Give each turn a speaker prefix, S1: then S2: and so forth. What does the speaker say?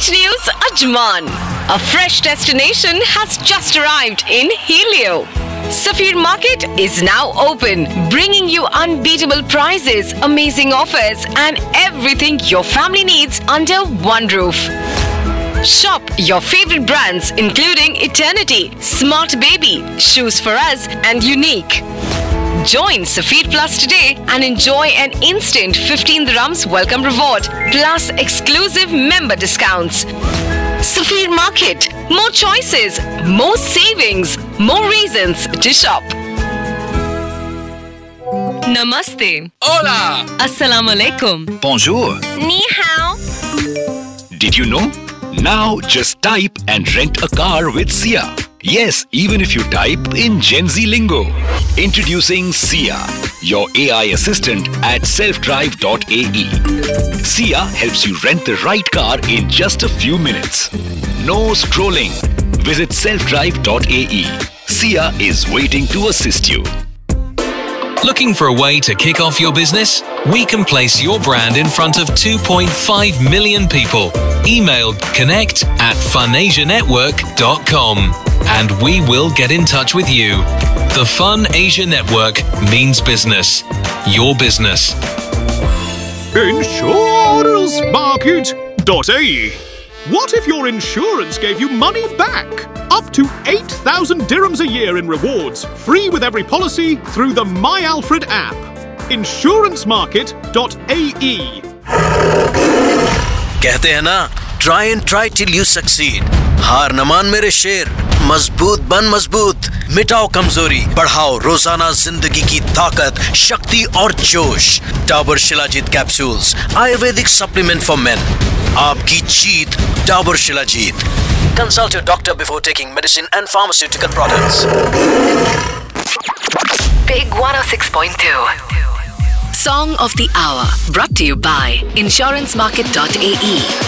S1: News Ajman. A fresh destination has just arrived in Helio. Safir Market is now open, bringing you unbeatable prices, amazing offers, and everything your family needs under one roof. Shop your favorite brands including Eternity, Smart Baby, Shoes for Us, and Unique. Join Safir Plus today and enjoy an instant 15 dirhams welcome reward plus exclusive member discounts. Safir Market, more choices, more savings, more reasons to shop. Namaste.
S2: Hola!
S1: Assalamu alaikum.
S2: Bonjour!
S1: Ni hao.
S2: Did you know? Now just type and rent a car with Sia. Yes, even if you type in Gen Z lingo. Introducing Sia, your AI assistant at selfdrive.ae. Sia helps you rent the right car in just a few minutes. No scrolling. Visit selfdrive.ae. Sia is waiting to assist you.
S3: Looking for a way to kick off your business? We can place your brand in front of 2.5 million people. Email connect@funasianetwork.com and we will get in touch with you. The Fun Asia Network means business. Your business.
S4: InsuranceMarket.ae. What if your insurance gave you money back? Up to 8,000 dirhams a year in rewards, free with every policy through the My Alfred app. InsuranceMarket.ae.
S5: कहते हैं ना, try and try till you succeed. हार न मान मेरे शेर, मजबूत बन मजबूत, मिटाओ कमजोरी, बढ़ाओ रोजाना जिंदगी की ताकत, शक्ति और जोश. Dabur shilajit capsules, Ayurvedic supplement for main. आपकी जीत, Dabur shilajit. Consult your doctor before taking medicine and pharmaceutical products.
S1: Big 106.2. Song of the Hour. Brought to you by InsuranceMarket.ae.